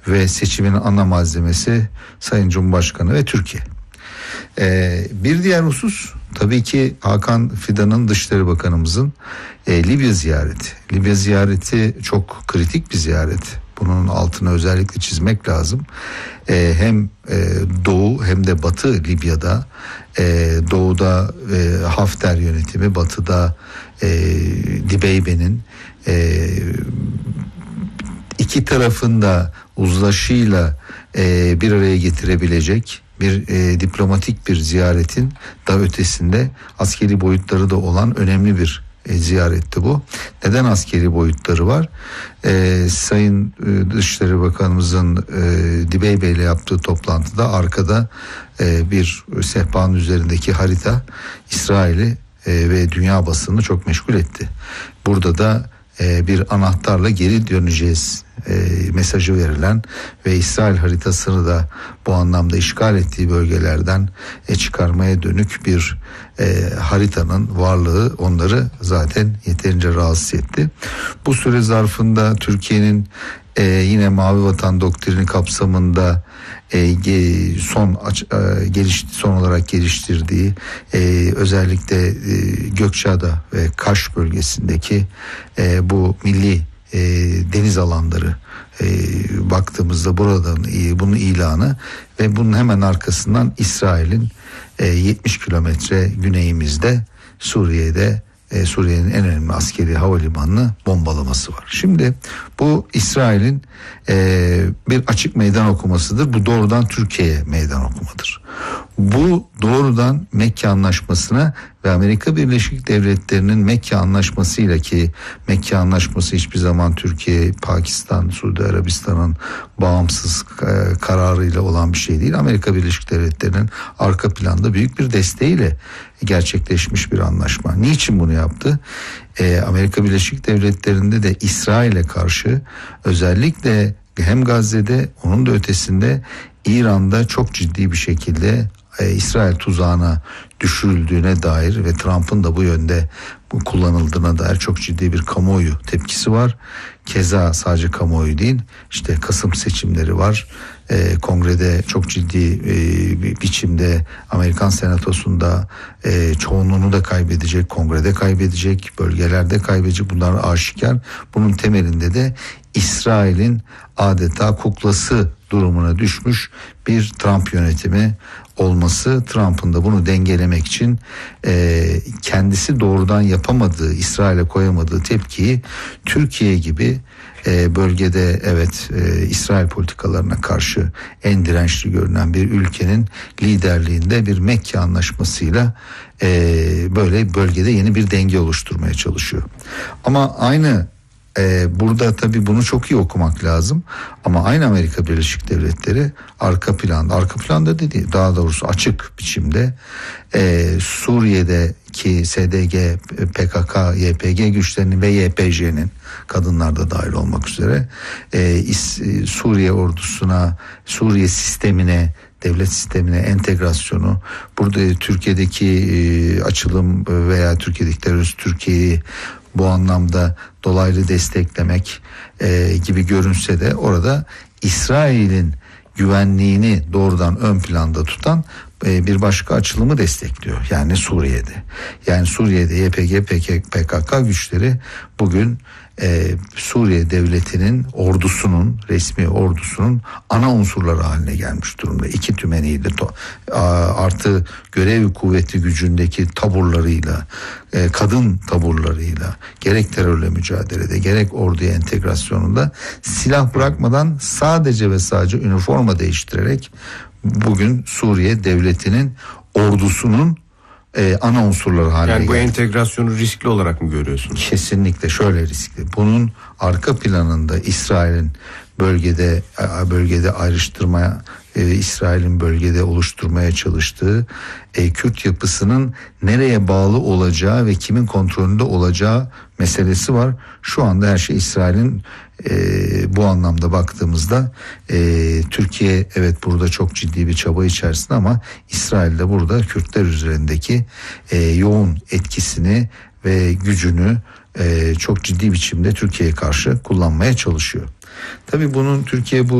ve seçimin ana malzemesi Sayın Cumhurbaşkanı ve Türkiye. Bir diğer husus tabii ki Hakan Fidan'ın, Dışişleri Bakanımızın Libya ziyareti. Libya ziyareti çok kritik bir ziyaret. Bunun altını özellikle çizmek lazım. Hem Doğu hem de Batı Libya'da, Doğu'da Hafter yönetimi, Batı'da Dibeybe'nin iki tarafında uzlaşıyla bir araya getirebilecek bir diplomatik bir ziyaretin da ötesinde askeri boyutları da olan önemli bir ziyaretti bu. Neden askeri boyutları var? Sayın Dışişleri Bakanımızın Dibeybe ile yaptığı toplantıda arkada bir sehpanın üzerindeki harita İsrail'i ve dünya basını çok meşgul etti. Burada da bir anahtarla geri döneceğiz mesajı verilen ve İsrail haritasını da bu anlamda işgal ettiği bölgelerden çıkarmaya dönük bir haritanın varlığı onları zaten yeterince rahatsız etti. Bu süre zarfında Türkiye'nin yine Mavi Vatan doktrini kapsamında son olarak geliştirdiği özellikle Gökçeada ve Kaş bölgesindeki bu milli deniz alanları baktığımızda buradan bunun ilanı ve bunun hemen arkasından İsrail'in 70 kilometre güneyimizde Suriye'de Suriye'nin en önemli askeri havalimanını bombalaması var. Şimdi bu İsrail'in bir açık meydan okumasıdır. Bu doğrudan Türkiye'ye meydan okumadır. Bu doğrudan Mekke Anlaşması'na ve Amerika Birleşik Devletleri'nin Mekke Anlaşması'yla, ki Mekke Anlaşması hiçbir zaman Türkiye, Pakistan, Suudi Arabistan'ın bağımsız kararıyla olan bir şey değil. Amerika Birleşik Devletleri'nin arka planda büyük bir desteğiyle gerçekleşmiş bir anlaşma. Niçin bunu yaptı? Amerika Birleşik Devletleri'nde de İsrail'e karşı özellikle hem Gazze'de, onun da ötesinde İran'da çok ciddi bir şekilde İsrail tuzağına düşürüldüğüne dair ve Trump'ın da bu yönde kullanıldığına dair çok ciddi bir kamuoyu tepkisi var. Keza sadece kamuoyu değil, işte Kasım seçimleri var. Kongrede çok ciddi bir biçimde Amerikan Senatosu'nda çoğunluğunu da kaybedecek, kongrede kaybedecek, bölgelerde kaybedecek, bunlar aşikar. Bunun temelinde de İsrail'in adeta kuklası durumuna düşmüş bir Trump yönetimi olması, Trump'ın da bunu dengelemek için kendisi doğrudan yapamadığı, İsrail'e koyamadığı tepkiyi Türkiye gibi bölgede İsrail politikalarına karşı en dirençli görünen bir ülkenin liderliğinde bir Mekke Anlaşması'yla böyle bölgede yeni bir denge oluşturmaya çalışıyor. Ama aynı burada tabii bunu çok iyi okumak lazım. Ama aynı Amerika Birleşik Devletleri arka planda dedi, daha doğrusu açık biçimde Suriye'deki SDG, PKK, YPG güçlerinin ve YPJ'nin, kadınlar da dahil olmak üzere Suriye ordusuna, Suriye sistemine, devlet sistemine entegrasyonu, burada Türkiye'deki açılım veya Türkiye'deki terörist Türkiye'yi bu anlamda dolaylı desteklemek gibi görünse de orada İsrail'in güvenliğini doğrudan ön planda tutan bir başka açılımı destekliyor. Yani Suriye'de. Yani Suriye'de YPG, PKK güçleri bugün Suriye devletinin ordusunun, resmi ordusunun ana unsurları haline gelmiş durumda. İki tümeniyle artı görev kuvveti gücündeki taburlarıyla, kadın taburlarıyla, gerek terörle mücadelede gerek orduya entegrasyonunda silah bırakmadan sadece ve sadece üniforma değiştirerek bugün Suriye devletinin ordusunun ana unsurları haline geldi. Yani bu entegrasyonu riskli olarak mı görüyorsunuz? Kesinlikle şöyle riskli. Bunun arka planında İsrail'in bölgede ayrıştırmaya, İsrail'in bölgede oluşturmaya çalıştığı Kürt yapısının nereye bağlı olacağı ve kimin kontrolünde olacağı meselesi var. Şu anda her şey İsrail'in bu anlamda baktığımızda Türkiye burada çok ciddi bir çaba içerisinde ama İsrail de burada Kürtler üzerindeki yoğun etkisini ve gücünü çok ciddi biçimde Türkiye'ye karşı kullanmaya çalışıyor. Tabii bunun Türkiye bu